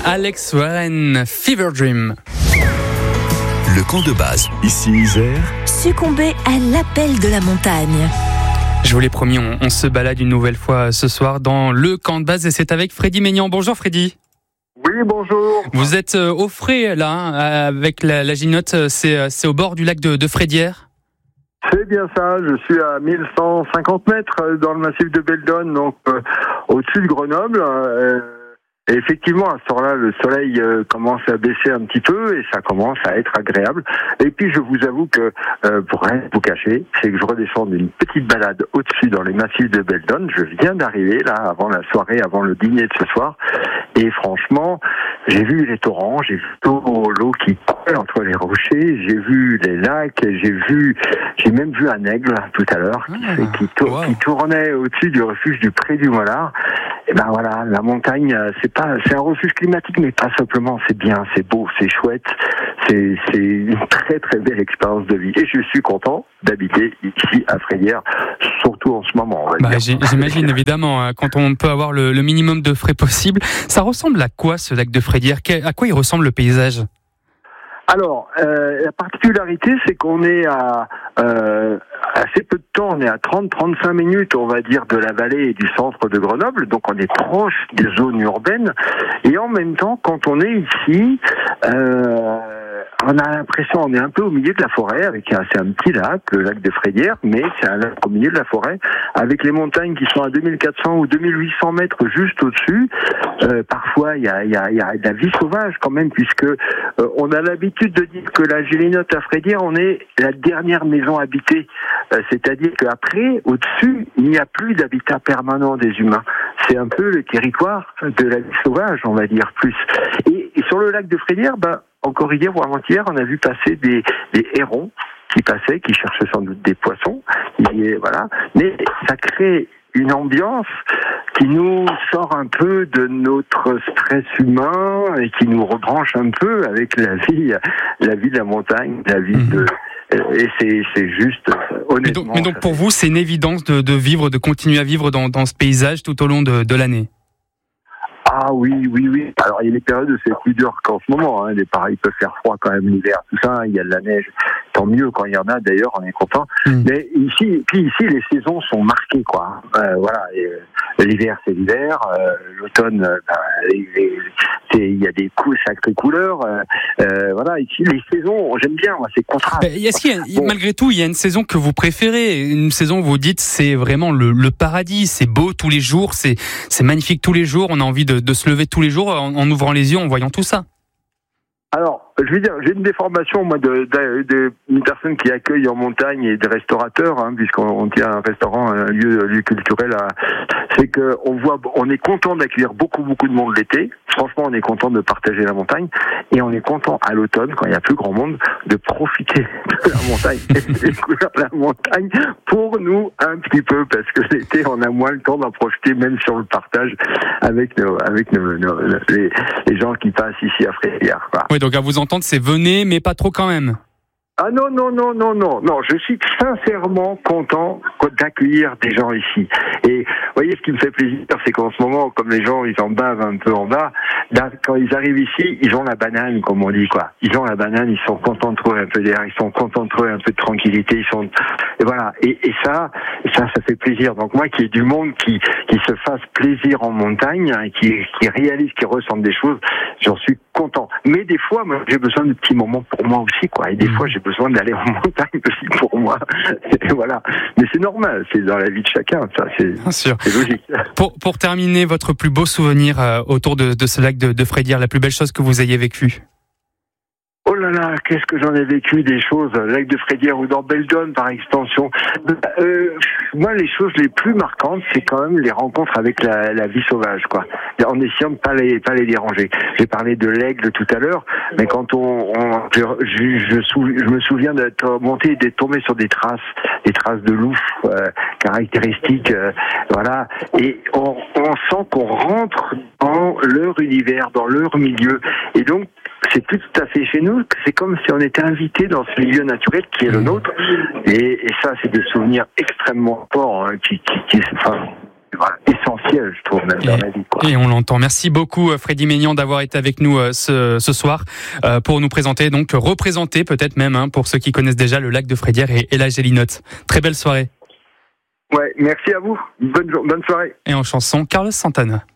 Alex Warren, Fever Dream. Le camp de base, ici Isère. Succomber à l'appel de la montagne. Je vous l'ai promis, on se balade une nouvelle fois ce soir dans le camp de base et c'est avec Freddy Maignan. Bonjour Freddy. Oui, bonjour. Vous êtes au frais là, avec la ginotte, c'est au bord du lac de Frédière. C'est bien ça, je suis à 1150 mètres dans le massif de Beldon, donc au-dessus de Grenoble. Et effectivement, à ce temps-là, le soleil commence à baisser un petit peu et ça commence à être agréable. Et puis, je vous avoue que, pour rien vous cacher, c'est que je redescends d'une petite balade au-dessus dans les massifs de Beldon. Je viens d'arriver, là, avant la soirée, avant le dîner de ce soir. Et franchement, j'ai vu les torrents, j'ai vu l'eau qui coule entre les rochers, j'ai vu les lacs, j'ai même vu un aigle tout à l'heure qui tournait au-dessus du refuge du Pré du Mollard. Et ben voilà, la montagne, c'est un refuge climatique, mais pas simplement. C'est bien, c'est beau, c'est chouette, c'est une très très belle expérience de vie. Et je suis content d'habiter ici à Frédière, surtout en ce moment. J'imagine évidemment, quand on peut avoir le minimum de frais possible. Ça ressemble à quoi ce lac de Frédière ? À quoi il ressemble le paysage ? Alors, la particularité, c'est qu'on est à assez peu de temps, on est à 30-35 minutes, on va dire, de la vallée et du centre de Grenoble, donc on est proche des zones urbaines, et en même temps, quand on est ici, on a l'impression, on est un peu au milieu de la forêt, c'est un petit lac, le lac de Frédière, mais c'est un lac au milieu de la forêt, avec les montagnes qui sont à 2400 ou 2800 mètres juste au-dessus. Parfois, il y a de la vie sauvage quand même, puisque on a l'habitude de dire que la Gélinotte à Frédière, on est la dernière maison habitée. C'est-à-dire qu'après, au-dessus, il n'y a plus d'habitat permanent des humains. C'est un peu le territoire de la vie sauvage, on va dire, plus. Et sur le lac de Frédière, encore hier ou avant-hier, on a vu passer des hérons qui passaient, qui cherchaient sans doute des poissons. Voilà. Mais ça crée une ambiance qui nous sort un peu de notre stress humain et qui nous rebranche un peu avec la vie de la montagne, la vie de... Et c'est juste, honnêtement... Mais donc pour vous, c'est une évidence de continuer à vivre dans ce paysage tout au long de l'année ? Ah oui. Alors il y a des périodes où c'est plus dur qu'en ce moment. Il peut faire froid quand même l'hiver, tout ça. Il y a de la neige, tant mieux quand il y en a. D'ailleurs, on est content. Mais ici, les saisons sont marquées, quoi. Voilà. Et, l'hiver, c'est l'hiver. L'automne, il y a des sacrées couleurs. Voilà. Ici, les saisons, j'aime bien. Moi, c'est contraste. Est-ce qu'il malgré tout, il y a une saison que vous préférez, une saison où vous dites c'est vraiment le paradis, c'est beau tous les jours, c'est magnifique tous les jours. On a envie de se lever tous les jours en ouvrant les yeux, en voyant tout ça. Alors, je veux dire, j'ai une déformation, moi, d'une personne qui accueille en montagne et des restaurateurs, puisqu'on tient un restaurant, un lieu culturel, c'est que on est content d'accueillir beaucoup de monde l'été. Franchement, on est content de partager la montagne, et on est content à l'automne, quand il y a plus grand monde, de profiter de la montagne et de découvrir la montagne pour nous un petit peu, parce que l'été, on a moins le temps d'en profiter, même sur le partage avec les gens qui passent ici à Frédière, quoi. Oui, donc à vous entendre, c'est venez, mais pas trop quand même. Ah non, je suis sincèrement content d'accueillir des gens ici. Et vous voyez, ce qui me fait plaisir, c'est qu'en ce moment, comme les gens, ils en bavent un peu en bas, quand ils arrivent ici, ils ont la banane, comme on dit, quoi. Ils ont la banane, ils sont contents de trouver un peu d'air, ils sont contents de trouver un peu de tranquillité, et voilà. Et ça fait plaisir. Donc moi, qu'il y ait du monde qui se fasse plaisir en montagne, qui réalise, qui ressente des choses, j'en suis content. Mais des fois, moi, j'ai besoin de petits moments pour moi aussi, quoi. Et des fois, j'ai besoin d'aller en montagne aussi pour moi. Et voilà. Mais c'est normal, c'est dans la vie de chacun, ça, Bien sûr. C'est logique. Pour terminer, votre plus beau souvenir autour de ce lac de Frédière, la plus belle chose que vous ayez vécue ? Oh là là, qu'est-ce que j'en ai vécu des choses, lac de Frédière ou dans Beldon par extension. Moi, les choses les plus marquantes, c'est quand même les rencontres avec la vie sauvage, quoi. En essayant de pas les déranger. J'ai parlé de l'aigle tout à l'heure, mais quand je me souviens d'être monté et d'être tombé sur des traces de loup caractéristiques, voilà. Et on sent qu'on rentre dans leur univers, dans leur milieu, et donc c'est plus tout à fait chez nous, c'est comme si on était invité dans ce milieu naturel qui est le nôtre, et ça, c'est des souvenirs extrêmement forts, essentiel, je trouve, même dans la vie, quoi. Et on l'entend. Merci beaucoup, Freddy Maignan, d'avoir été avec nous ce soir pour nous présenter, donc représenter peut-être même, pour ceux qui connaissent déjà le lac de Frédière et la Gélinotte. Très belle soirée. Ouais, merci à vous. Bonne soirée. Et en chanson, Carlos Santana.